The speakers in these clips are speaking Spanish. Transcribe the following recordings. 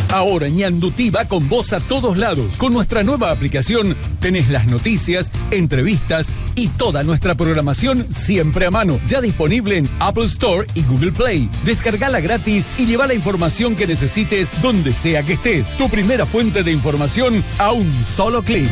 Ahora Ñandutí va con vos a todos lados. Con nuestra nueva aplicación tenés las noticias, entrevistas y toda nuestra programación siempre a mano. Ya disponible en Apple Store y Google Play. Descargala gratis y lleva la información que necesites donde sea que estés. Tu primera fuente de información a un solo clic.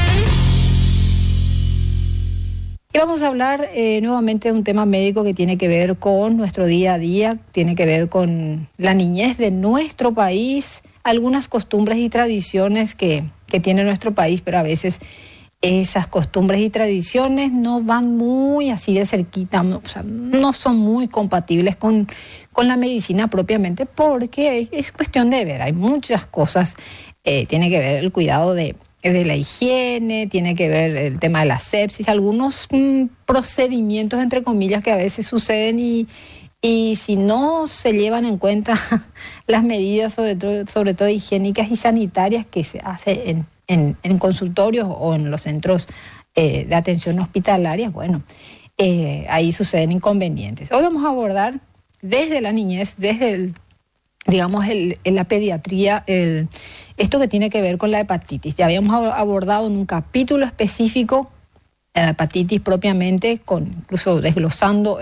Y vamos a hablar nuevamente de un tema médico que tiene que ver con nuestro día a día, tiene que ver con la niñez de nuestro país, algunas costumbres y tradiciones que tiene nuestro país, pero a veces esas costumbres y tradiciones no van muy así de cerquita, o sea, no son muy compatibles con la medicina propiamente, porque es cuestión de ver, hay muchas cosas, tiene que ver el cuidado de la higiene, tiene que ver el tema de la sepsis, algunos procedimientos, entre comillas, que a veces suceden y si no se llevan en cuenta las medidas, sobre todo higiénicas y sanitarias que se hace en consultorios o en los centros de atención hospitalaria, bueno, ahí suceden inconvenientes. Hoy vamos a abordar desde la niñez, desde la pediatría, esto que tiene que ver con la hepatitis. Ya habíamos abordado en un capítulo específico la hepatitis propiamente, incluso desglosando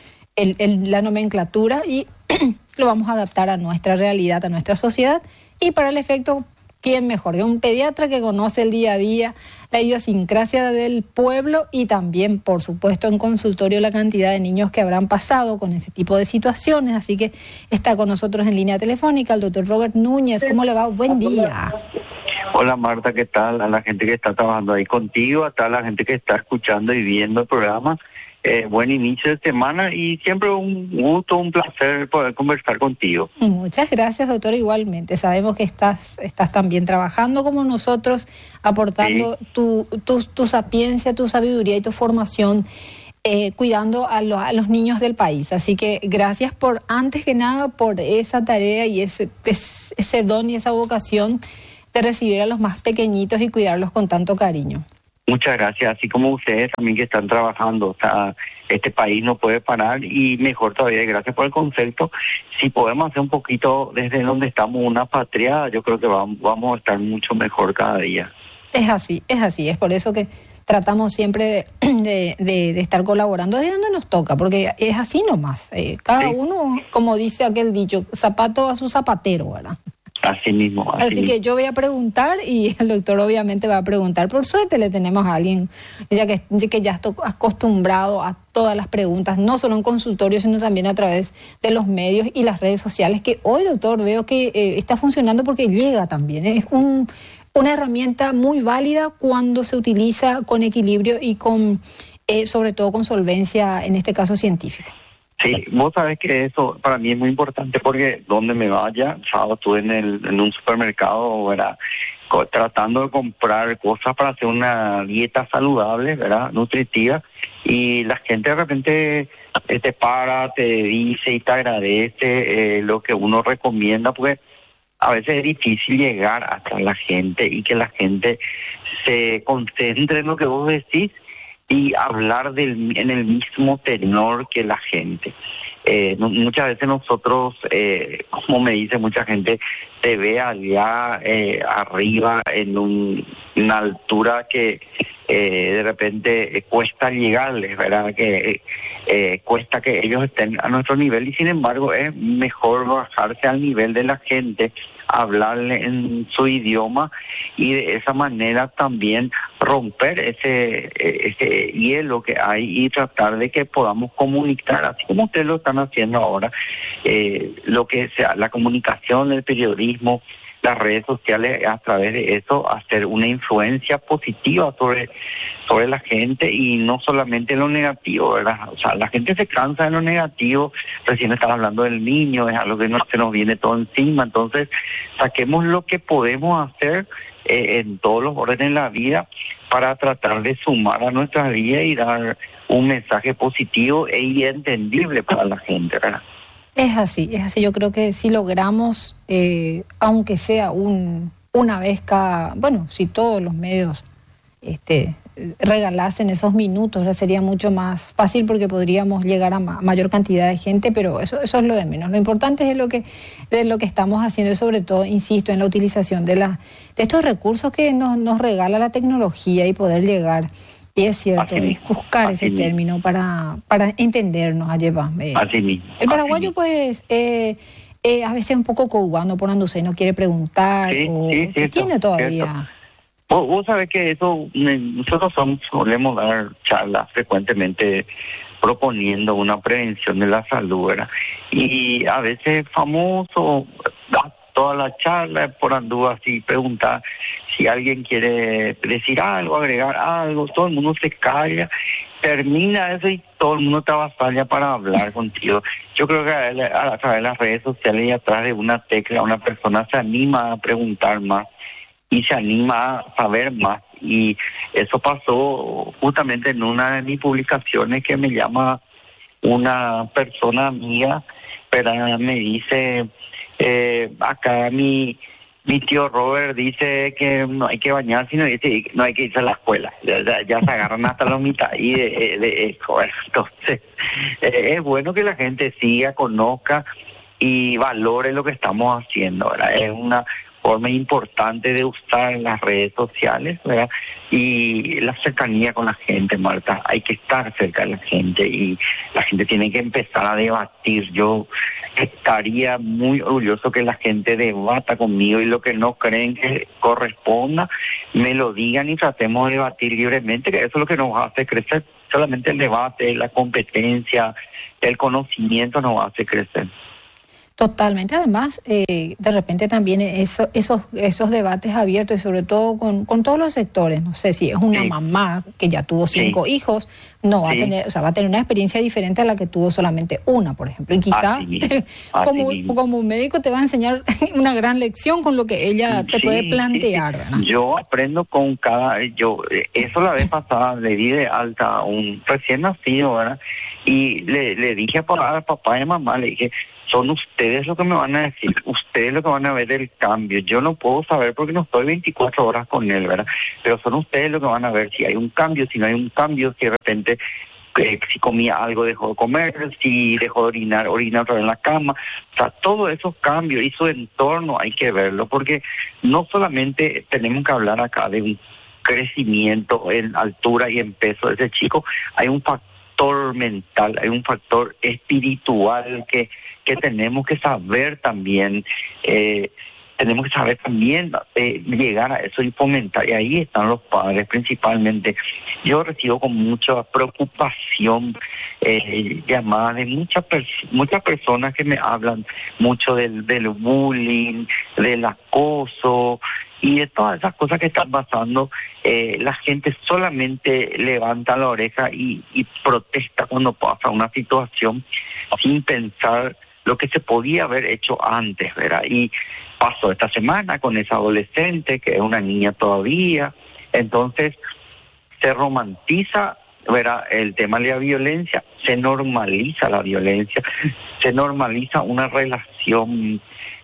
la nomenclatura, y lo vamos a adaptar a nuestra realidad, a nuestra sociedad, y para el efecto, ¿quién mejor que un pediatra que conoce el día a día, la idiosincrasia del pueblo y también, por supuesto, en consultorio la cantidad de niños que habrán pasado con ese tipo de situaciones? Así que está con nosotros en línea telefónica el doctor Robert Núñez. ¿Cómo le va? Buen día. Hola Marta, ¿qué tal? A la gente que está trabajando ahí contigo, a toda la gente que está escuchando y viendo el programa. Buen inicio de semana y siempre un gusto, un placer poder conversar contigo. Muchas gracias, doctor, igualmente. Sabemos que estás también trabajando como nosotros, aportando tu sapiencia, tu sabiduría y tu formación, cuidando a los niños del país. Así que gracias antes que nada, por esa tarea y ese don y esa vocación de recibir a los más pequeñitos y cuidarlos con tanto cariño. Muchas gracias, así como ustedes también que están trabajando. O sea, este país no puede parar y mejor todavía, gracias por el concepto. Si podemos hacer un poquito desde donde estamos una patria, yo creo que vamos a estar mucho mejor cada día. Es así, es por eso que tratamos siempre de estar colaborando desde donde nos toca, porque es así nomás. Cada uno, como dice aquel dicho, zapato a su zapatero, ¿verdad? Así mismo. Así que yo voy a preguntar y el doctor obviamente va a preguntar. Por suerte le tenemos a alguien ya que ya está acostumbrado a todas las preguntas, no solo en consultorio, sino también a través de los medios y las redes sociales, que hoy, doctor, veo que está funcionando porque llega también. Es una herramienta muy válida cuando se utiliza con equilibrio y sobre todo con solvencia, en este caso científica. Sí, vos sabés que eso para mí es muy importante porque donde me vaya, sábado estuve en un supermercado, ¿verdad? Tratando de comprar cosas para hacer una dieta saludable, ¿verdad? Nutritiva, y la gente de repente te para, te dice y te agradece lo que uno recomienda, porque a veces es difícil llegar hasta la gente y que la gente se concentre en lo que vos decís y hablar en el mismo tenor que la gente. Muchas veces nosotros, como me dice mucha gente, te ve allá arriba en una altura que de repente cuesta llegarles, ¿verdad? Que cuesta que ellos estén a nuestro nivel, y sin embargo es mejor bajarse al nivel de la gente, hablarle en su idioma y de esa manera también romper ese hielo que hay y tratar de que podamos comunicar, así como ustedes lo están haciendo ahora, lo que sea la comunicación, el periodismo, las redes sociales, a través de eso hacer una influencia positiva sobre la gente y no solamente lo negativo, ¿verdad? O sea, la gente se cansa de lo negativo. Recién estaba hablando del niño, es algo que se nos viene todo encima. Entonces, saquemos lo que podemos hacer en todos los órdenes de la vida para tratar de sumar a nuestra vida y dar un mensaje positivo e entendible para la gente, ¿verdad? Es así. Yo creo que si logramos, aunque sea una vez cada, bueno, si todos los medios regalasen esos minutos, ya sería mucho más fácil porque podríamos llegar a mayor cantidad de gente, pero eso es lo de menos. Lo importante es de lo que estamos haciendo y sobre todo, insisto, en la utilización de estos recursos que nos regala la tecnología y poder llegar. Y es cierto, es buscar ese término para entendernos, Ayeva. Así mismo. El paraguayo, pues, a veces un poco cubano, ponándose, no quiere preguntar, tiene todavía. Cierto. Vos sabés que eso, nosotros solemos dar charlas frecuentemente proponiendo una prevención de la salud, ¿verdad? Y a veces famoso da toda la charla por andúa así, preguntar si alguien quiere decir algo, agregar algo, todo el mundo se calla, termina eso y todo el mundo te avasalla para hablar contigo. Yo creo que a través de las redes sociales y atrás de una tecla una persona se anima a preguntar más y se anima a saber más. Y eso pasó justamente en una de mis publicaciones que me llama una persona amiga, pero me dice, acá mi tío Robert dice que no hay que bañarse, no hay que irse a la escuela. Ya se agarran hasta la mitad y de eso. Entonces, es bueno que la gente siga, conozca y valore lo que estamos haciendo, ¿verdad? Es una forma importante de usar las redes sociales, ¿verdad? Y la cercanía con la gente, Marta. Hay que estar cerca de la gente y la gente tiene que empezar a debatir. Yo estaría muy orgulloso que la gente debata conmigo y lo que no creen que corresponda, me lo digan y tratemos de debatir libremente, que eso es lo que nos hace crecer. Solamente el debate, la competencia, el conocimiento nos hace crecer. Totalmente. Además, de repente también esos debates abiertos y sobre todo con todos los sectores. No sé si es una mamá que ya tuvo 5 hijos, no va a tener, o sea, va a tener una experiencia diferente a la que tuvo solamente una, por ejemplo. Y quizá como médico te va a enseñar una gran lección con lo que ella te puede plantear, ¿verdad? Yo aprendo con eso la vez pasada le di de alta a un recién nacido, ¿verdad? Y le dije a papá y a mamá, le dije, son ustedes lo que me van a decir, ustedes lo que van a ver del cambio. Yo no puedo saber porque no estoy 24 horas con él, ¿verdad? Pero son ustedes lo que van a ver si hay un cambio, si no hay un cambio, si de repente si comía algo dejó de comer, si dejó de orina otra vez en la cama. O sea, todos esos cambios y su entorno hay que verlo, porque no solamente tenemos que hablar acá de un crecimiento en altura y en peso de ese chico, hay un factor mental, hay un factor espiritual que tenemos que saber también, llegar a eso y fomentar, y ahí están los padres principalmente. Yo recibo con mucha preocupación llamadas de muchas personas que me hablan mucho del bullying, del acoso y de todas esas cosas que están pasando. La gente solamente levanta la oreja y protesta cuando pasa una situación sin pensar lo que se podía haber hecho antes, ¿verdad? Y pasó esta semana con esa adolescente que es una niña todavía. Entonces se romantiza, ¿verdad?, el tema de la violencia, se normaliza la violencia, se normaliza una relación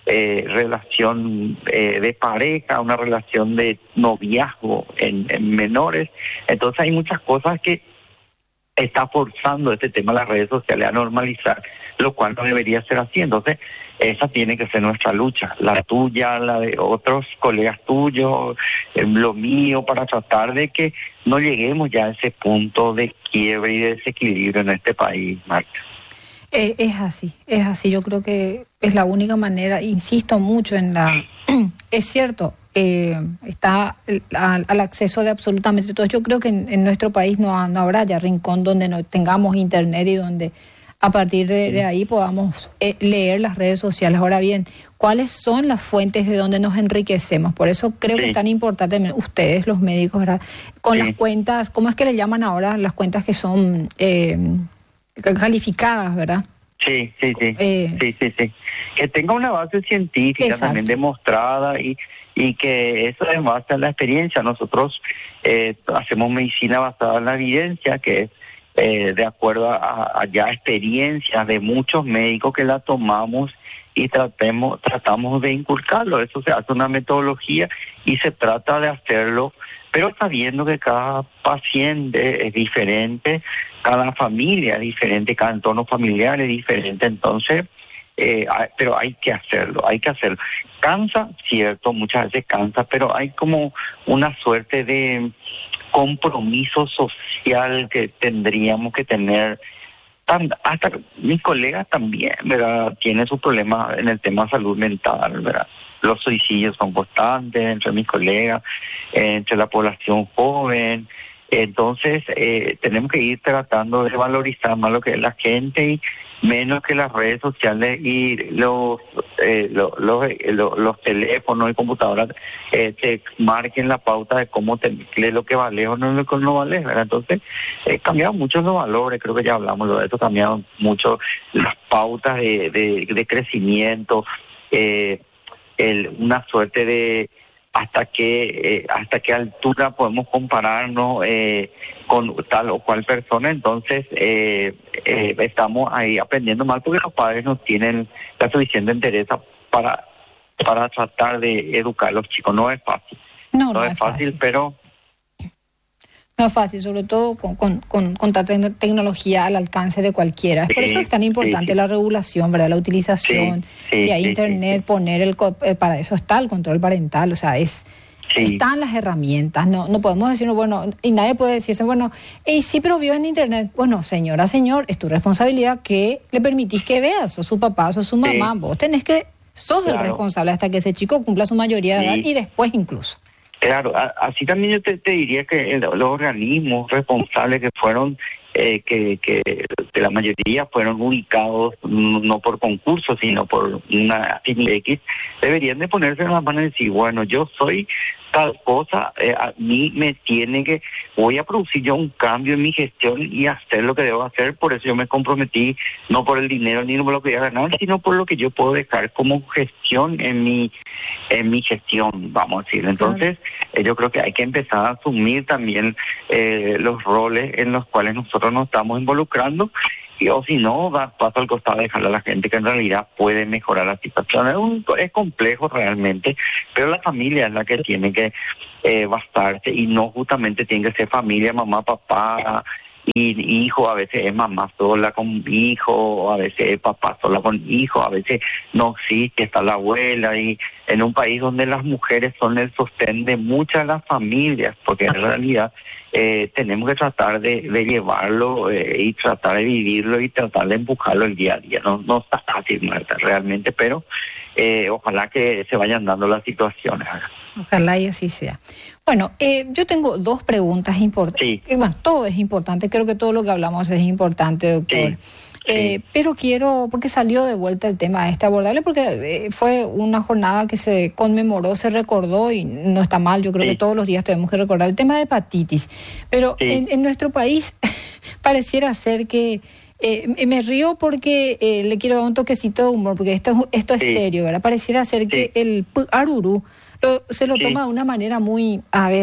de pareja, una relación de noviazgo en menores. Entonces hay muchas cosas que está forzando este tema de las redes sociales a normalizar, lo cual no debería ser así. Entonces esa tiene que ser nuestra lucha, la tuya, la de otros colegas tuyos, lo mío, para tratar de que no lleguemos ya a ese punto de quiebre y de desequilibrio en este país, Marta. Es así, yo creo que es la única manera, insisto mucho en la... Es cierto, está al acceso de absolutamente todo. Yo creo que en nuestro país no habrá ya rincón donde no tengamos internet y donde a partir de ahí podamos leer las redes sociales. Ahora bien, ¿cuáles son las fuentes de donde nos enriquecemos? Por eso creo que es tan importante, ustedes los médicos, ¿verdad?, con las cuentas, ¿cómo es que le llaman ahora? Las cuentas que son calificadas, ¿verdad? Sí. Que tenga una base científica también demostrada y que eso es base a la experiencia. Nosotros hacemos medicina basada en la evidencia, que es de acuerdo a ya experiencias de muchos médicos que la tomamos y tratamos de inculcarlo. Eso se hace una metodología y se trata de hacerlo, pero sabiendo que cada paciente es diferente, cada familia es diferente, cada entorno familiar es diferente, entonces, pero hay que hacerlo. Cansa, cierto, muchas veces cansa, pero hay como una suerte de compromiso social que tendríamos que tener. Hasta mis colegas también, ¿verdad? Tienen sus problemas en el tema de salud mental, ¿verdad? Los suicidios son constantes entre mis colegas, entre la población joven. Entonces, tenemos que ir tratando de valorizar más lo que es la gente y menos que las redes sociales y los teléfonos y computadoras te marquen la pauta de cómo lo que vale o no lo que no vale, ¿verdad? Entonces, cambiaron mucho los valores, creo que ya hablamos de esto, cambiaron mucho las pautas de crecimiento, una suerte de hasta qué altura podemos compararnos con tal o cual persona. Entonces estamos ahí aprendiendo mal porque los padres no tienen la suficiente interés para tratar de educar a los chicos. No es fácil. No es fácil, pero... No es fácil, sobre todo con tanta tecnología al alcance de cualquiera. Es por eso es tan importante la regulación, ¿verdad? La utilización de Internet, poner para eso está el control parental, o sea, están las herramientas. No podemos decir, bueno, y nadie puede decirse, bueno, sí, pero vio en Internet. Bueno, señora, señor, es tu responsabilidad que le permitís que veas, o su papá, o su mamá. Vos tenés que, sos el responsable hasta que ese chico cumpla su mayoría de edad y después incluso. Claro, así también yo te diría que los organismos responsables que fueron, que la mayoría fueron ubicados no por concurso, sino por una X, deberían de ponerse en las manos y decir, bueno, yo soy tal cosa, a mí voy a producir yo un cambio en mi gestión y hacer lo que debo hacer, por eso yo me comprometí, no por el dinero ni por lo que voy a ganar, sino por lo que yo puedo dejar como gestión en mi gestión, vamos a decir. Entonces, yo creo que hay que empezar a asumir también los roles en los cuales nosotros nos estamos involucrando, o si no, paso al costado de dejarle a la gente que en realidad puede mejorar la situación. Es complejo realmente, pero la familia es la que tiene que bastarse y no justamente tiene que ser familia, mamá, papá y hijo. A veces es mamá sola con hijo, a veces es papá sola con hijo, a veces no existe, está la abuela, y en un país donde las mujeres son el sostén de muchas de las familias, porque en realidad tenemos que tratar de llevarlo y tratar de vivirlo y tratar de empujarlo el día a día. No está fácil, Marta, realmente, pero ojalá que se vayan dando las situaciones. Ojalá y así sea. Bueno, yo tengo dos preguntas importantes. Sí. Bueno, todo es importante, creo que todo lo que hablamos es importante, doctor. Sí. Pero quiero, porque salió de vuelta el tema abordarle, porque fue una jornada que se conmemoró, se recordó, y no está mal, yo creo que todos los días tenemos que recordar el tema de hepatitis. Pero en nuestro país pareciera ser que, me río porque le quiero dar un toquecito de humor, porque esto es serio, ¿verdad? Pareciera ser que el arurú se lo toma de una manera muy,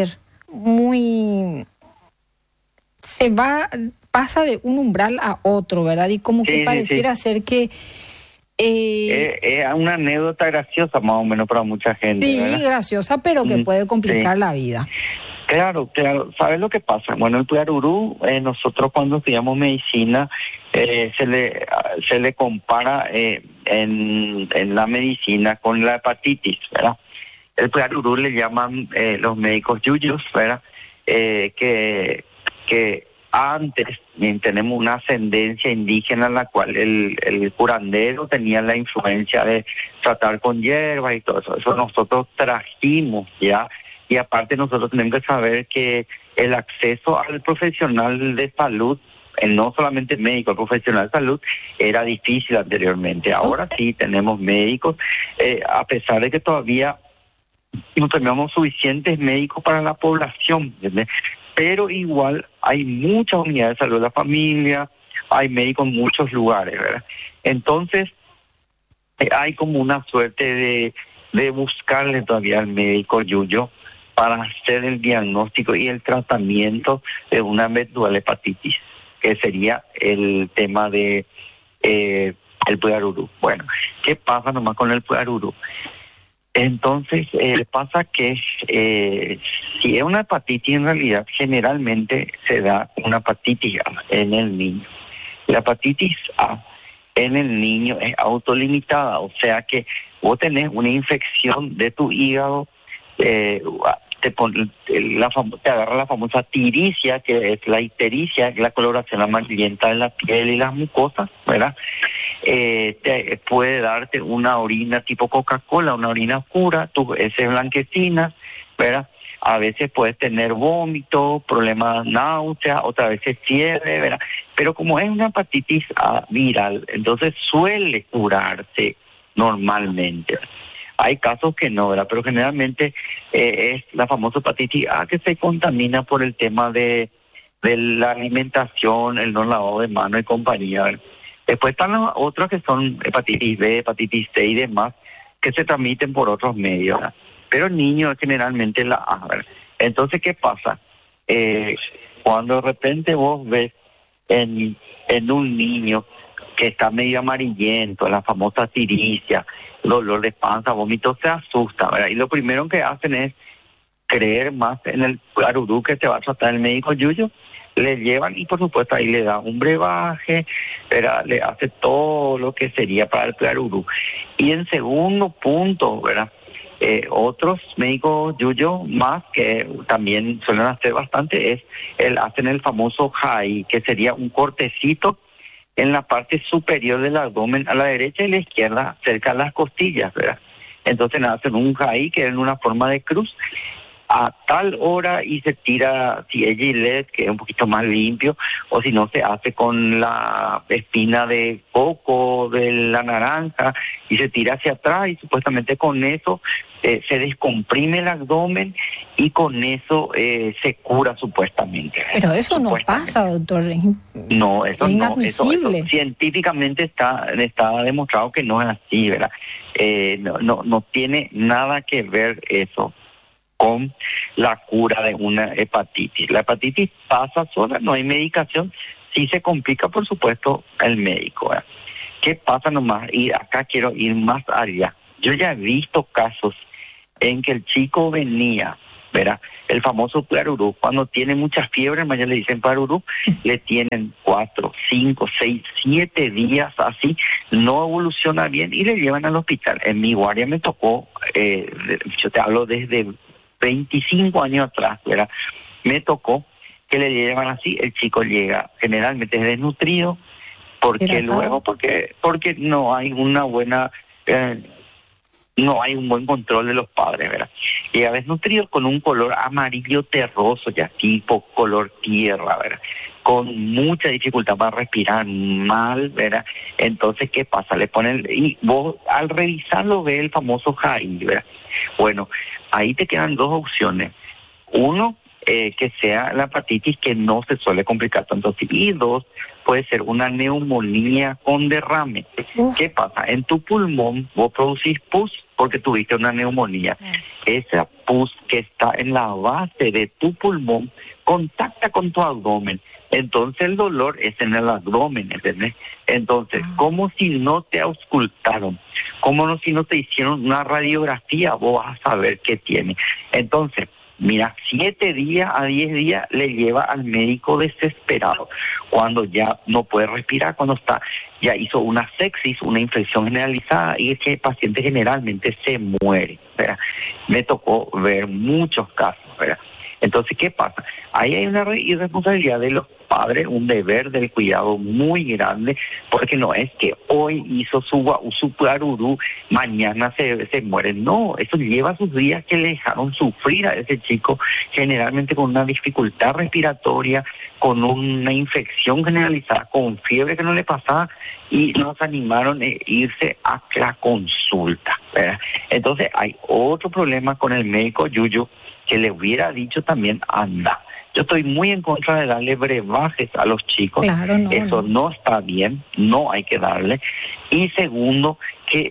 pasa de un umbral a otro, ¿verdad? Y como que pareciera ser que... es una anécdota graciosa más o menos para mucha gente. Sí, ¿verdad? Graciosa, pero que puede complicar la vida. Claro. ¿Sabes lo que pasa? Bueno, el puerarurú, nosotros cuando estudiamos medicina, se le compara en la medicina con la hepatitis, ¿verdad? El puerarurú le llaman los médicos yuyos, ¿verdad? Que antes tenemos una ascendencia indígena en la cual el curandero tenía la influencia de tratar con hierbas y todo eso. Eso nosotros trajimos ya, y aparte nosotros tenemos que saber que el acceso al profesional de salud, no solamente médico, el profesional de salud, era difícil anteriormente. Ahora sí tenemos médicos, a pesar de que todavía no tenemos suficientes médicos para la población, ¿entiendes? Pero igual hay muchas unidades de salud de la familia, hay médicos en muchos lugares, ¿verdad? Entonces, hay como una suerte de buscarle todavía al médico yuyo para hacer el diagnóstico y el tratamiento de una eventual hepatitis. que sería el tema de el puerarurú. Bueno, ¿qué pasa nomás con el puerarurú? Entonces, pasa que si es una hepatitis, en realidad generalmente se da una hepatitis A en el niño. La hepatitis A en el niño es autolimitada, o sea que vos tenés una infección de tu hígado, te agarra la famosa tiricia, que es la ictericia, que es la coloración amarillenta de la piel y las mucosas, ¿verdad? Puede darte una orina tipo Coca-Cola, una orina oscura, tus heces blanquecinas, ¿verdad? A veces puedes tener vómito, problemas náusea, otras veces fiebre, ¿verdad? Pero como es una hepatitis A viral, entonces suele curarse normalmente. Hay casos que no, ¿verdad? Pero generalmente es la famosa hepatitis A que se contamina por el tema de la alimentación, el no lavado de mano y compañía, ¿verdad? Después están las otras que son hepatitis B, hepatitis C y demás, que se transmiten por otros medios, ¿verdad? Pero el niño generalmente la A, ¿verdad? Entonces, ¿qué pasa? Cuando de repente vos ves en un niño que está medio amarillento, la famosa tiricia, dolor de panza, vómito, se asusta, ¿verdad? Y lo primero que hacen es creer más en el puerarurú que te va a tratar el médico Yuyo. Le llevan y por supuesto ahí le da un brebaje, ¿verdad? Le hace todo lo que sería para el puerarurú. Y en segundo punto, ¿verdad? Otros médicos Yuyo más que también suelen hacer bastante hacen el famoso JAI, que sería un cortecito en la parte superior del abdomen, a la derecha y la izquierda, cerca de las costillas, ¿verdad? Entonces hacen un JAI que es en una forma de cruz a tal hora y se tira, si es Gillette, que es un poquito más limpio, o si no se hace con la espina de coco, de la naranja, y se tira hacia atrás y supuestamente con eso se descomprime el abdomen y con eso se cura supuestamente. Pero eso no pasa, doctor. No, eso es no. Eso científicamente está demostrado que no es así, ¿verdad? No tiene nada que ver eso con la cura de una hepatitis. La hepatitis pasa sola, no hay medicación. Si se complica, por supuesto, el médico, ¿verdad? ¿Qué pasa nomás? Y acá quiero ir más allá. Yo ya he visto casos en que el chico venía, ¿verdad? El famoso puerarurú, cuando tiene mucha fiebre, mañana le dicen puerarurú, le tienen 4, 5, 6, 7 días así, no evoluciona bien y le llevan al hospital. En mi guardia me tocó, yo te hablo desde 25 años atrás, ¿verdad? Me tocó que le llevan así, el chico llega generalmente desnutrido, porque no hay una buena... no hay un buen control de los padres, ¿verdad? Llega desnutrido con un color amarillo terroso, ya tipo color tierra, ¿verdad? Con mucha dificultad para respirar mal, ¿verdad? Entonces, ¿qué pasa? Le ponen, y vos al revisarlo ve el famoso JAI, ¿verdad? Bueno, ahí te quedan dos opciones. Uno, que sea la hepatitis que no se suele complicar tanto. Y dos, puede ser una neumonía con derrame. ¿Qué pasa? En tu pulmón vos producís pus porque tuviste una neumonía. Esa pus que está en la base de tu pulmón contacta con tu abdomen. Entonces el dolor es en el abdomen, ¿entendés? Entonces, como si no te auscultaron, como si no te hicieron una radiografía, vos vas a saber qué tiene. Entonces, mira, 7 días a 10 días le lleva al médico desesperado, cuando ya no puede respirar, cuando ya hizo una sepsis, una infección generalizada, y ese paciente generalmente se muere, ¿verdad? Me tocó ver muchos casos, ¿verdad? Entonces, ¿qué pasa? Ahí hay una irresponsabilidad de los padres, un deber del cuidado muy grande, porque no es que hoy hizo su puerarurú, mañana se muere. No, eso lleva sus días que le dejaron sufrir a ese chico, generalmente con una dificultad respiratoria, con una infección generalizada, con fiebre que no le pasaba, y nos animaron a irse a la consulta, ¿verdad? Entonces, hay otro problema con el médico Yuyo, que le hubiera dicho también, anda. Yo estoy muy en contra de darle brebajes a los chicos. Claro, no está bien, no hay que darle. Y segundo, que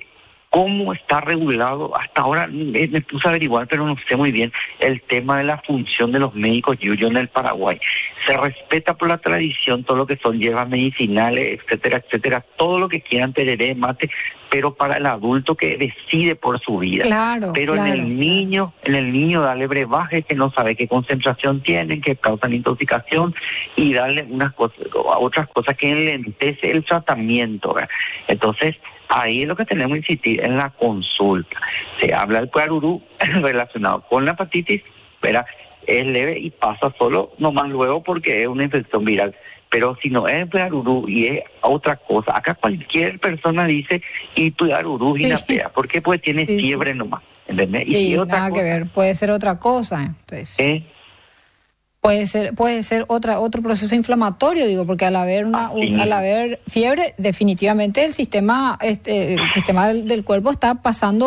¿Cómo está regulado? Hasta ahora me puse a averiguar, pero no sé muy bien el tema de la función de los médicos yuyo en el Paraguay. Se respeta por la tradición todo lo que son hierbas medicinales, etcétera, etcétera, todo lo que quieran, tereré, mate, pero para el adulto que decide por su vida. Claro, pero claro, en el niño darle brebajes que no sabe qué concentración tienen, que causan intoxicación, y darle otras cosas que enlentece el tratamiento, ¿verdad? Entonces, ahí es lo que tenemos que insistir en la consulta. Se habla del puerurú relacionado con la hepatitis, ¿verdad? Es leve y pasa solo, nomás luego porque es una infección viral. Pero si no es puerurú y es otra cosa, acá cualquier persona dice y puerurú y napea, ¿por qué? Pues tiene fiebre nomás, ¿entendés? Y si otra nada cosa, que ver, puede ser otra cosa, entonces. Puede ser otro proceso inflamatorio, digo, porque al haber al haber fiebre, definitivamente el sistema del cuerpo está pasando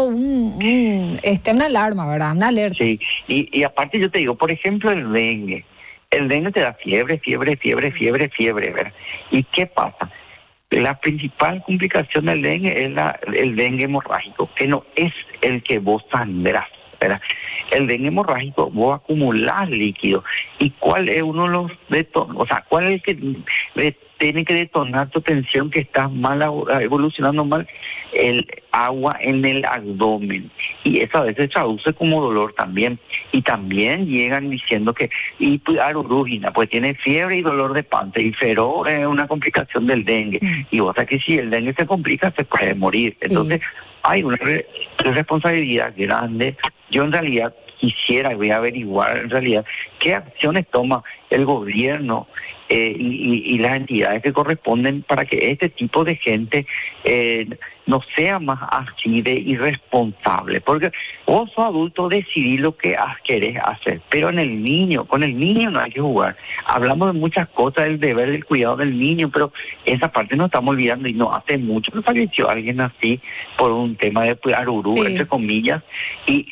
una alarma, ¿verdad? Una alerta. Sí, y aparte yo te digo, por ejemplo, el dengue. El dengue te da fiebre, ¿verdad? ¿Y qué pasa? La principal complicación del dengue es el dengue hemorrágico, que no es el que vos sangrás, ¿verdad? El dengue hemorrágico, vos acumulás líquido. ¿Y cuál es uno de los cuál es el que tiene que detonar tu tensión que estás evolucionando mal? El agua en el abdomen. Y eso a veces se traduce como dolor también. Y también llegan diciendo que arurúgina, pues tiene fiebre y dolor de panza. Y feror es una complicación del dengue. Y o sea que si el dengue se complica, se puede morir. Entonces, hay una responsabilidad grande. Yo en realidad voy a averiguar en realidad qué acciones toma el gobierno y las entidades que corresponden para que este tipo de gente no sea más así de irresponsable. Porque vos sos adulto, decidís lo que querés hacer, pero con el niño no hay que jugar. Hablamos de muchas cosas, del deber, del cuidado del niño, pero esa parte nos estamos olvidando, y no hace mucho que falleció alguien así por un tema de arurú, entre comillas, y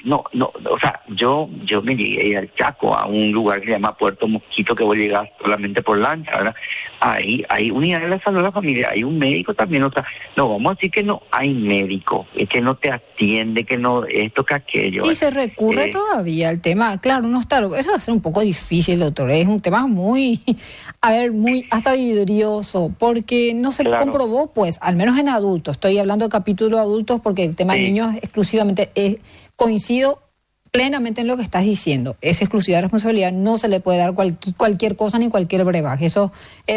yo me llegué al Chaco, a un lugar que se llama Puerto Mosquito, que vos llegás solamente por lancha, ¿verdad? Ahí hay unidades de la salud de la familia, hay un médico también, no vamos a decir que no hay médico, que no te atiende, que no esto, que aquello. Y se recurre todavía al tema, claro, eso va a ser un poco difícil, doctor, es un tema muy hasta vidrioso, porque no se comprobó, pues, al menos en adultos, estoy hablando de capítulo adultos porque el tema de niños exclusivamente coincido plenamente en lo que estás diciendo. Es exclusiva responsabilidad, no se le puede dar cualquier cosa ni cualquier brebaje. Eso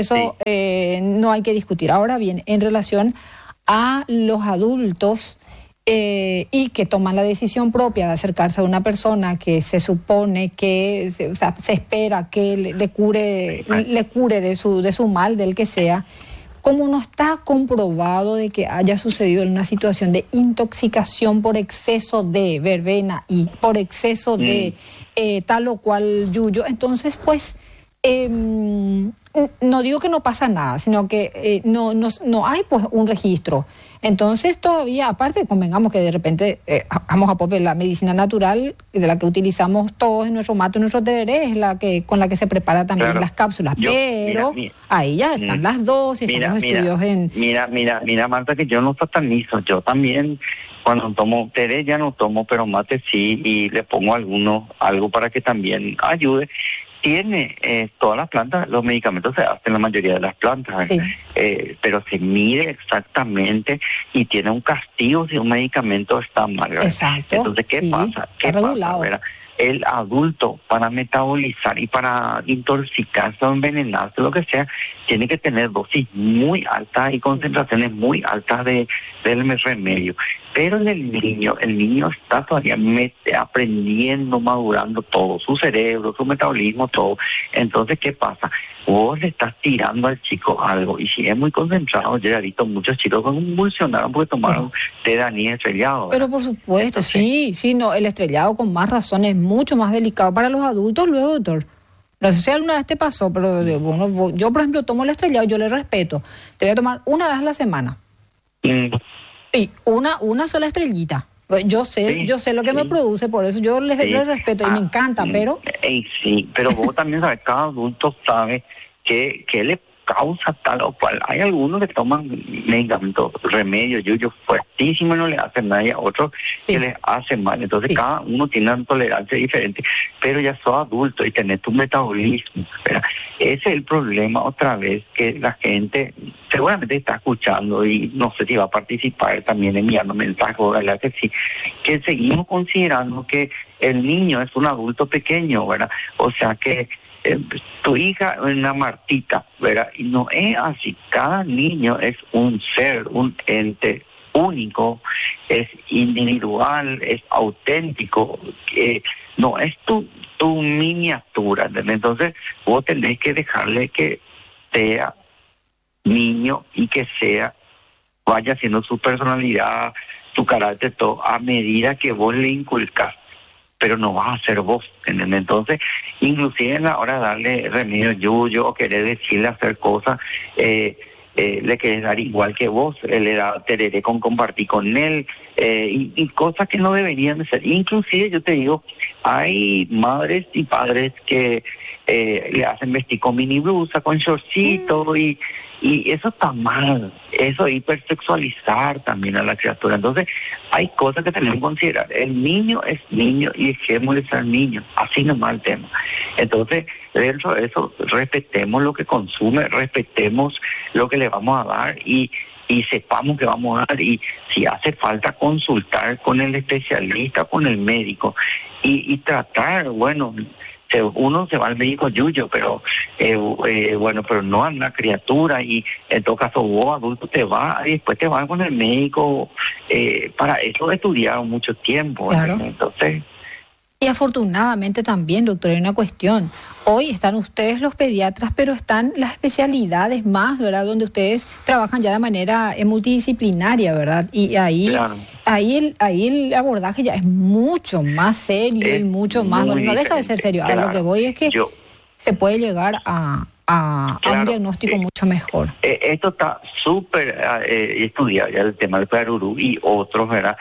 no hay que discutir. Ahora bien, en relación a los adultos y que toman la decisión propia de acercarse a una persona que se supone que se espera que le cure de su mal, del que sea, como no está comprobado de que haya sucedido en una situación de intoxicación por exceso de verbena y por exceso de tal o cual yuyo, entonces pues no digo que no pasa nada, sino que no hay pues un registro. Entonces todavía, aparte, convengamos que de repente vamos a poner la medicina natural, de la que utilizamos todos en nuestro mate, en nuestro tereré, es con la que se prepara también las cápsulas. Pero ahí ya están las dosis, los estudios en... Mira, Marta, que yo no satanizo. Yo también, cuando tomo tereré ya no tomo, pero mate sí, y le pongo algo para que también ayude. Tiene todas las plantas, los medicamentos se hacen en la mayoría de las plantas, pero se mide exactamente y tiene un castigo si un medicamento está mal, ¿verdad? Exacto. Entonces, ¿qué pasa? ¿Verdad? El adulto, para metabolizar y para intoxicarse o envenenarse, lo que sea, tiene que tener dosis muy altas y concentraciones muy altas del remedio. Pero en el niño está todavía aprendiendo, madurando todo, su cerebro, su metabolismo, todo. Entonces, ¿qué pasa? Vos le estás tirando al chico algo, y si es muy concentrado, yo he visto muchos chicos que convulsionaron porque tomaron té de anís estrellado, ¿verdad? Pero por supuesto, el estrellado con más razón es mucho más delicado para los adultos luego, doctor. No sé si alguna vez te pasó, pero yo por ejemplo tomo el estrellado, yo le respeto. Te voy a tomar una vez a la semana. Y una sola estrellita. Yo sé lo que me produce, por eso yo le respeto y me encanta, pero... Sí, pero vos también sabes, cada adulto sabe que le causa tal o cual. Hay algunos que toman medicamentos, remedios, yuyos fuertísimos, no le hacen nada, y a otros que les hacen mal. Entonces cada uno tiene una tolerancia diferente, pero ya sos adulto y tenés tu metabolismo, ¿verdad? Ese es el problema, otra vez, que la gente seguramente está escuchando y no sé si va a participar también enviando mensajes, ¿verdad? Que sí, que seguimos considerando que el niño es un adulto pequeño, ¿verdad? O sea que tu hija es una Martita, ¿verdad? Y no es así. Cada niño es un ser, un ente único, es individual, es auténtico, no es tu miniatura, ¿entendés? Entonces vos tenés que dejarle que sea niño y que vaya haciendo su personalidad, su carácter, todo, a medida que vos le inculcás, pero no vas a ser vos, ¿entendés? Entonces, inclusive en la hora de darle remedio yuyo o querer decirle hacer cosas, le querés dar igual que vos, le da tereré con compartir con él, y cosas que no deberían de ser. Inclusive yo te digo, hay madres y padres que le hacen vestir con mini blusa, con shortcito, y eso está mal. Eso hipersexualizar también a la criatura. Entonces hay cosas que tenemos que considerar. El niño es niño y dejémosle ser niño, así nomás el tema. Entonces dentro de eso respetemos lo que consume, respetemos lo que le vamos a dar y sepamos que vamos a dar, y si hace falta consultar con el especialista, con el médico y tratar, bueno, uno se va al médico yuyo, pero pero no a una criatura, y en todo caso vos adulto te vas y después te vas con el médico. Para eso he estudiado mucho tiempo, claro. Entonces... Y afortunadamente también, doctor, hay una cuestión. Hoy están ustedes los pediatras, pero están las especialidades más, ¿verdad? Donde ustedes trabajan ya de manera multidisciplinaria, ¿verdad? Y ahí, claro, ahí el abordaje ya es mucho más serio y mucho más... Bueno, no deja de ser serio. Ahora, claro, lo que voy es que se puede llegar a un diagnóstico mucho mejor. Esto está súper estudiado ya, el tema del Carurú y otros, ¿verdad?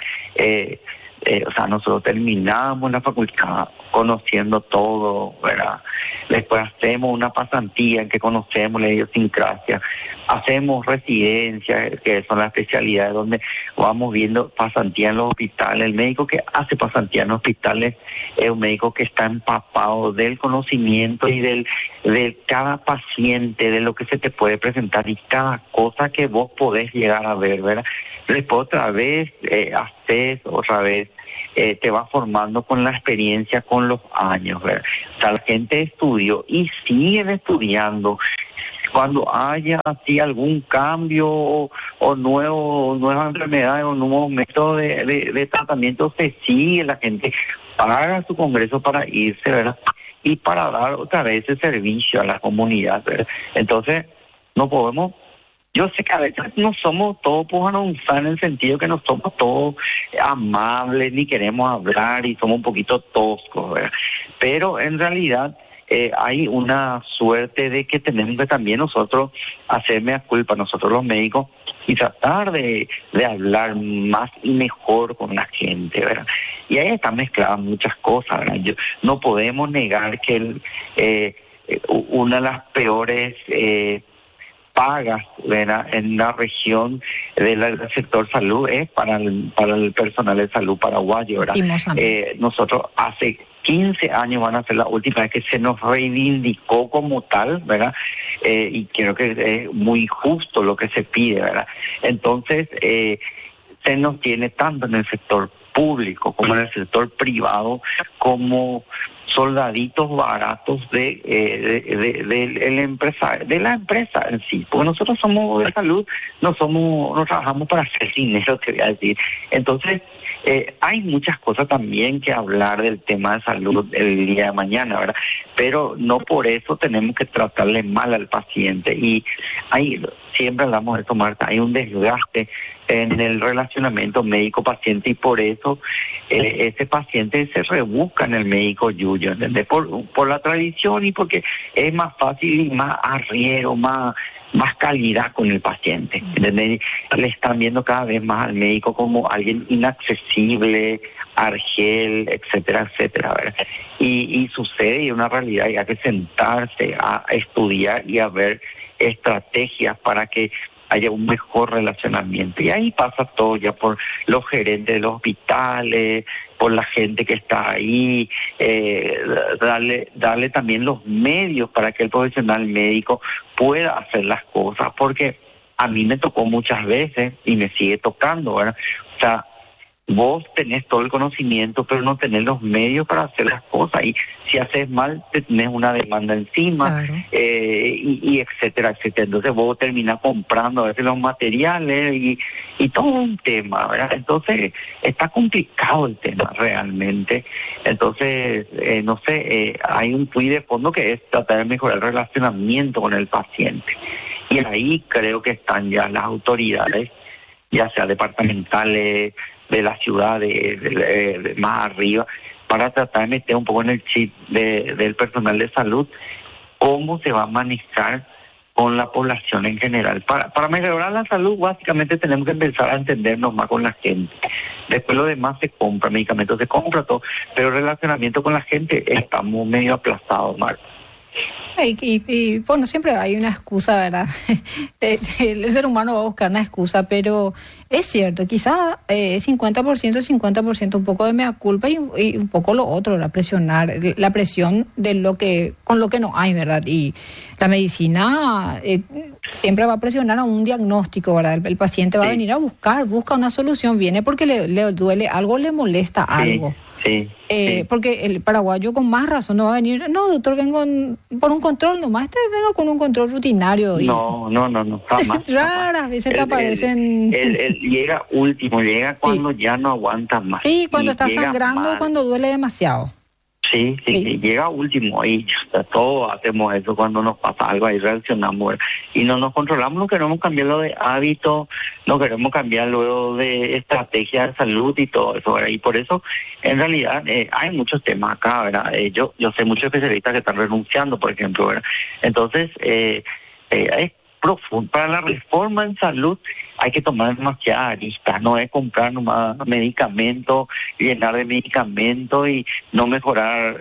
Nosotros terminamos la facultad conociendo todo, ¿verdad? Después hacemos una pasantía en que conocemos la idiosincrasia, hacemos residencias, que son las especialidades donde vamos viendo pasantía en los hospitales. El médico que hace pasantía en los hospitales es un médico que está empapado del conocimiento y de cada paciente, de lo que se te puede presentar y cada cosa que vos podés llegar a ver, ¿verdad? Después otra vez haces, otra vez te vas formando con la experiencia, con los años, ¿verdad? O sea, la gente estudió y siguen estudiando. Cuando haya así algún cambio o nuevas enfermedades o nuevos métodos de tratamiento, se sigue, la gente paga su congreso para irse, ¿verdad? Y para dar otra vez ese servicio a la comunidad, ¿verdad? Entonces, no podemos... Yo sé que a veces no somos todos pujanonzá, en el sentido que no somos todos amables, ni queremos hablar y somos un poquito toscos, ¿verdad? Pero en realidad hay una suerte de que tenemos que también nosotros hacerme a culpa, nosotros los médicos, y tratar de hablar más y mejor con la gente, ¿verdad? Y ahí están mezcladas muchas cosas, ¿verdad? No podemos negar que una de las peores... pagas, ¿verdad?, en la región del sector salud es para el personal de salud paraguayo, ¿verdad? Nosotros hace 15 años van a ser la última vez que se nos reivindicó como tal, ¿verdad? Y creo que es muy justo lo que se pide, ¿verdad? Entonces, se nos tiene tanto en el sector público como en el sector privado como soldaditos baratos de la empresa en sí, porque nosotros somos de salud, no trabajamos para hacer dinero, te voy a decir. Entonces hay muchas cosas también que hablar del tema de salud el día de mañana, ¿verdad? Pero no por eso tenemos que tratarle mal al paciente, y siempre hablamos de esto, Marta, hay un desgaste en el relacionamiento médico-paciente, y por eso ese paciente se rebusca en el médico yuyo, ¿entendés? Por la tradición, y porque es más fácil y más arriero, más calidad con el paciente, ¿entendés? Le están viendo cada vez más al médico como alguien inaccesible, argel, etcétera, etcétera, ¿verdad? Y sucede, y es una realidad, y hay que sentarse a estudiar y a ver estrategias para que haya un mejor relacionamiento. Y ahí pasa todo ya por los gerentes de los hospitales, por la gente que está ahí, darle también los medios para que el profesional médico pueda hacer las cosas, porque a mí me tocó muchas veces y me sigue tocando, ¿verdad? O sea, vos tenés todo el conocimiento, pero no tenés los medios para hacer las cosas. Y si haces mal, te tenés una demanda encima, Claro. y etcétera, etcétera. Entonces vos terminás comprando a veces los materiales y todo un tema, ¿verdad? Entonces está complicado el tema realmente. Entonces, no sé, hay un puy de fondo que es tratar de mejorar el relacionamiento con el paciente. Y ahí creo que están ya las autoridades, ya sea departamentales, de la ciudad, de más arriba, para tratar de meter un poco en el chip del personal de salud cómo se va a manejar con la población en general. Para mejorar la salud, básicamente tenemos que empezar a entendernos más con la gente. Después lo demás se compra, medicamentos se compra, todo, pero el relacionamiento con la gente estamos medio aplazados, Marco. Y bueno, siempre hay una excusa, ¿verdad? El ser humano va a buscar una excusa, pero es cierto, quizá 50%, un poco de mea culpa y un poco lo otro, la presión de con lo que no hay, ¿verdad? Y la medicina siempre va a presionar a un diagnóstico, ¿verdad? El paciente va a venir a busca una solución, viene porque le duele algo, le molesta algo. Sí. Porque el paraguayo con más razón no va a venir, no, doctor, vengo por un control nomás, vengo con un control rutinario. No, jamás. Raras veces te aparecen... Él llega último, llega cuando ya no aguanta más. Sí, cuando está sangrando, cuando duele demasiado. Sí, llega último y todos hacemos eso cuando nos pasa algo, ahí reaccionamos y no nos controlamos, no queremos cambiar lo de hábito, no queremos cambiar luego de estrategia de salud y todo eso, ¿verdad? Y por eso en realidad hay muchos temas acá, ¿verdad? Yo sé muchos especialistas que están renunciando, por ejemplo, ¿verdad? Entonces, es profundo. Para la reforma en salud hay que tomar demasiadas aristas, no es comprar nomás medicamentos, llenar de medicamentos y no mejorar,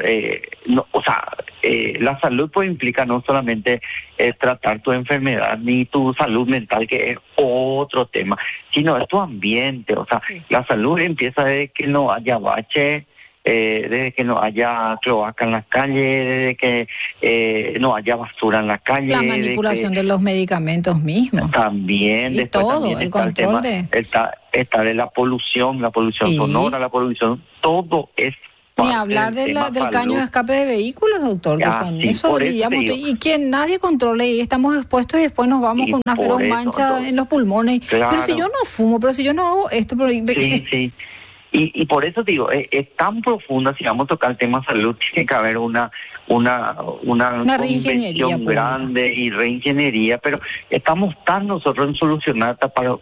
la salud pues implica no solamente tratar tu enfermedad ni tu salud mental, que es otro tema, sino es tu ambiente, la salud empieza desde que no haya bache, desde que no haya cloaca en las calles, desde que no haya basura en la calle. La manipulación de los medicamentos mismos. También, y después todo, también el control está de la polución sí. sonora, la polución, todo es... Ni hablar del caño de escape de vehículos, doctor, que con eso lidiamos, y que nadie controle, y estamos expuestos y después nos vamos con una feroz mancha en los pulmones. Claro. Pero si yo no fumo, pero si yo no hago esto... Pero... Sí. Y por eso digo, es tan profunda, si vamos a tocar el tema salud, tiene que haber una reingeniería grande y reingeniería, pero estamos tan nosotros en solucionar, tapar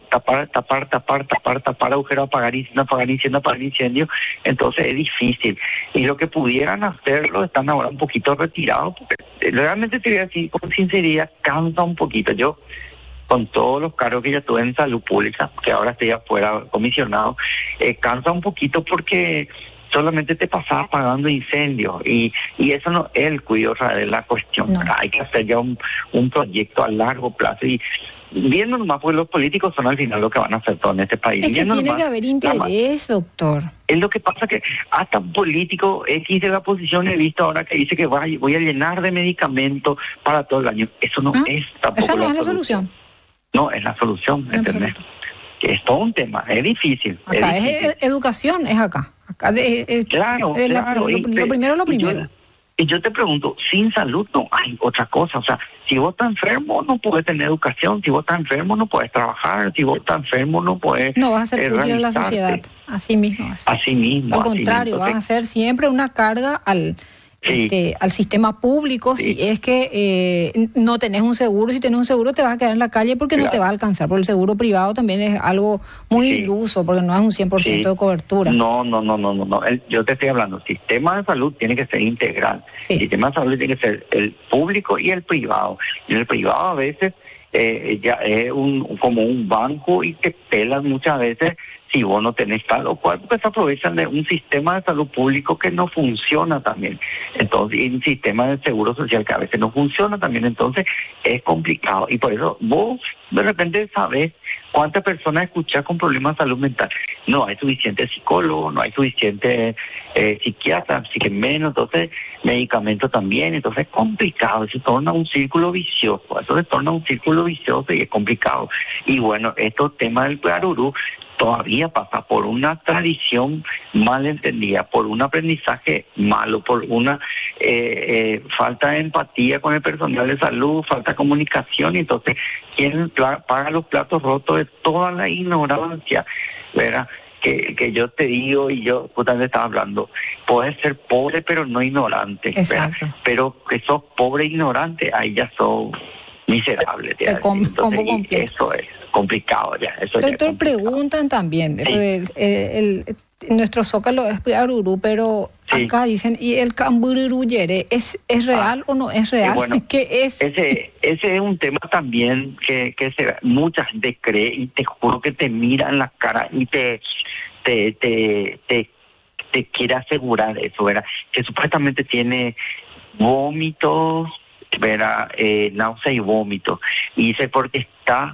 agujero, apagar incendio, entonces es difícil. Y lo que pudieran hacerlo están ahora un poquito retirados, porque realmente te voy a decir con sinceridad, cansa un poquito. Yo, con todos los cargos que ya tuve en salud pública, que ahora estoy afuera comisionado, cansa un poquito porque solamente te pasaba apagando incendios y eso no es el cuidado de la cuestión. No. Hay que hacer ya un proyecto a largo plazo y viendo nomás, porque los políticos son al final lo que van a hacer todo en este país. Es que tiene que haber interés, doctor. Es lo que pasa que hasta un político X de la oposición he visto ahora que dice que voy a llenar de medicamentos para todo el año. Eso no es tampoco esa no es la solución. No, es la solución, ¿entendés? Es todo un tema, es difícil. Acá es educación, es acá. Claro. Lo primero es lo primero. Y yo te pregunto, sin salud no hay otra cosa. O sea, si vos estás enfermo no puedes tener educación, si vos estás enfermo no puedes trabajar, si vos estás enfermo no puedes... No vas a ser útil en la sociedad, así mismo. Así mismo. Al contrario, vas a ser siempre una carga al sistema público, si es que no tenés un seguro. Si tenés un seguro te vas a quedar en la calle porque no te va a alcanzar, porque el seguro privado también es algo muy iluso, porque no es un 100% de cobertura. No. Yo te estoy hablando, el sistema de salud tiene que ser integral. El sistema de salud tiene que ser el público y el privado. Y el privado a veces ya es como un banco y te pelan muchas veces si vos no tenés tal o cual, porque se aprovechan de un sistema de salud público que no funciona también. Entonces, y un sistema de seguro social que a veces no funciona también, entonces es complicado. Y por eso vos de repente sabés cuántas personas escuchás con problemas de salud mental. No hay suficiente psicólogo, no hay suficiente psiquiatra, así que menos, entonces medicamentos también, entonces es complicado, se torna un círculo vicioso, y es complicado. Y bueno, estos temas del Cuidarurú todavía pasa por una tradición mal entendida, por un aprendizaje malo, por una falta de empatía con el personal de salud, falta de comunicación, y entonces ¿quién paga los platos rotos de toda la ignorancia, ¿verdad? Que yo te digo, y yo justamente estaba hablando, puedes ser pobre pero no ignorante, pero que sos pobre e ignorante, ahí ya sos miserable. Entonces, eso es complicado ya. Eso Doctor, preguntan también, sí. Nuestro zócalo es Cuidarurú, pero sí. Acá dicen, ¿y el Cambururuyere es real o no es real? Bueno, ¿Qué es? Ese es un tema también que mucha gente cree, y te juro que te mira en la cara y te quiere asegurar eso, ¿verdad? Que supuestamente tiene vómitos, ¿verdad? Náusea y vómito. Y dice porque está...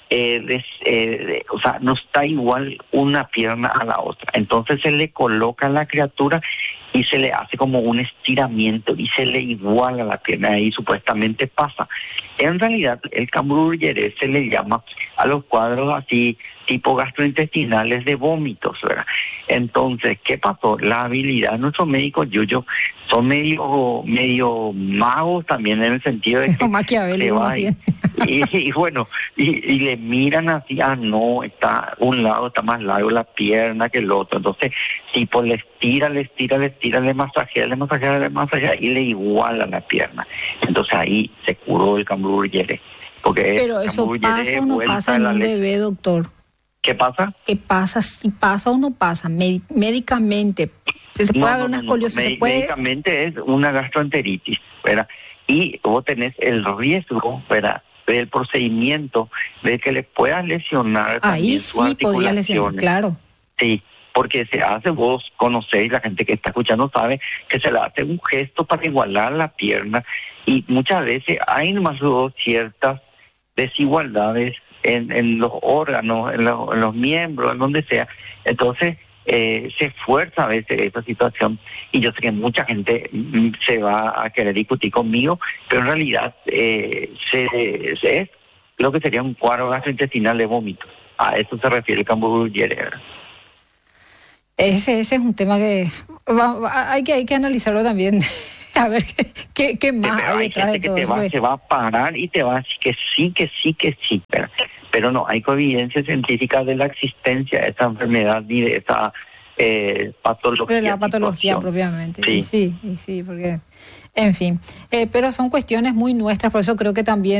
o sea, no está igual una pierna a la otra. Entonces se le coloca a la criatura y se le hace como un estiramiento y se le iguala la pierna, y supuestamente pasa. En realidad, el Cambururuyere se le llama a los cuadros así, tipo gastrointestinales de vómitos, ¿verdad? Entonces, ¿qué pasó? La habilidad de nuestros médicos, Yuyo, son medio magos también, en el sentido de que Maquiavélico, y bueno, y le miran así, no, está un lado está más largo la pierna que el otro, entonces tipo le estira, le masajea y le iguala la pierna. Entonces ahí se curó el Cambururuyere. Pero eso pasa o no pasa en un bebé, doctor. ¿Qué pasa? ¿Qué pasa? Si pasa o no pasa, médicamente. ¿Se puede haber una escoliosis? Médicamente es una gastroenteritis, ¿verdad? Y vos tenés el riesgo, ¿verdad?, del procedimiento de que le puedas lesionar también sus articulaciones. Podría lesionar, claro. Sí, porque se hace, vos conocéis, la gente que está escuchando sabe que se le hace un gesto para igualar la pierna, y muchas veces hay nomás ciertas desigualdades en los órganos, en los miembros, en donde sea. Entonces se esfuerza a veces esa situación, y yo sé que mucha gente se va a querer discutir conmigo, pero en realidad es lo que sería un cuadro gastrointestinal de vómito. A eso se refiere el Cambururuyere. Ese es un tema que hay que analizarlo también. A ver qué más hay detrás de todo eso. Se va a parar y te va a decir que sí. Pero no, hay evidencia científica de la existencia de esa enfermedad y de esa patología. De la patología propiamente. Sí, porque, en fin. Pero son cuestiones muy nuestras, por eso creo que también